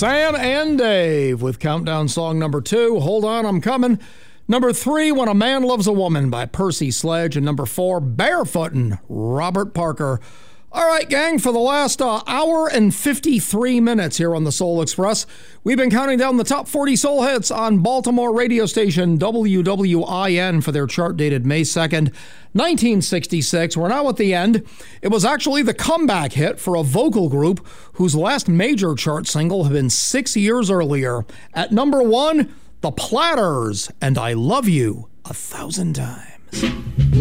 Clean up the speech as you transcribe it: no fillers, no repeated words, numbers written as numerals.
Sam and Dave with countdown song number 2, Hold On, I'm Coming. Number 3, When a Man Loves a Woman by Percy Sledge. And number 4, Barefootin', Robert Parker. All right, gang, for the last hour and 53 minutes here on the Soul Express, we've been counting down the top 40 soul hits on Baltimore radio station WWIN for their chart dated May 2nd, 1966. We're now at the end. It was actually the comeback hit for a vocal group whose last major chart single had been 6 years earlier. At number 1, The Platters, and I Love You 1,000 Times.